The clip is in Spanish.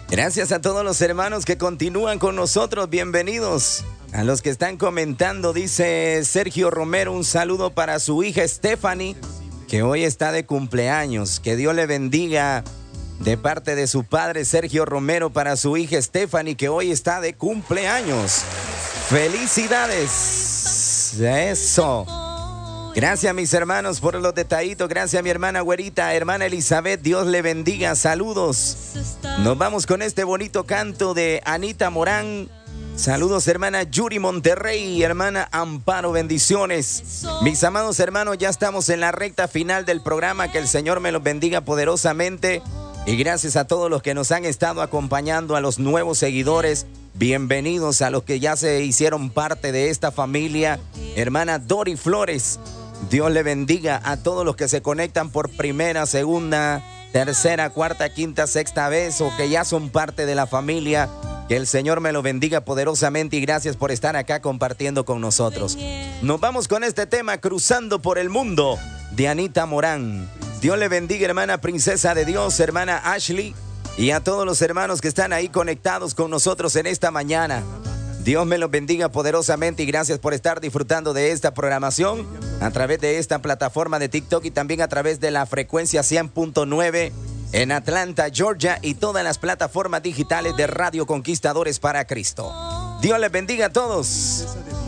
Gracias a todos los hermanos que continúan con nosotros. Bienvenidos. A los que están comentando, dice Sergio Romero, un saludo para su hija Stephanie, que hoy está de cumpleaños. Que Dios le bendiga de parte de su padre Sergio Romero para su hija Stephanie, que hoy está de cumpleaños. ¡Felicidades! Eso. Gracias, mis hermanos, por los detallitos. Gracias, mi hermana güerita, hermana Elizabeth. Dios le bendiga. Saludos. Nos vamos con este bonito canto de Anita Morán. Saludos, hermana Yuri Monterrey, hermana Amparo, bendiciones. Mis amados hermanos, ya estamos en la recta final del programa. Que el Señor me los bendiga poderosamente. Y gracias a todos los que nos han estado acompañando, a los nuevos seguidores. Bienvenidos a los que ya se hicieron parte de esta familia. Hermana Dori Flores, Dios le bendiga a todos los que se conectan por primera, segunda, tercera, cuarta, quinta, sexta vez o que ya son parte de la familia. Que el Señor me lo bendiga poderosamente y gracias por estar acá compartiendo con nosotros. Nos vamos con este tema, Cruzando por el Mundo, de Anita Morán. Dios le bendiga, hermana Princesa de Dios, hermana Ashley, y a todos los hermanos que están ahí conectados con nosotros en esta mañana. Dios me los bendiga poderosamente y gracias por estar disfrutando de esta programación a través de esta plataforma de TikTok y también a través de la frecuencia 100.9 en Atlanta, Georgia y todas las plataformas digitales de Radio Conquistadores para Cristo. Dios les bendiga a todos.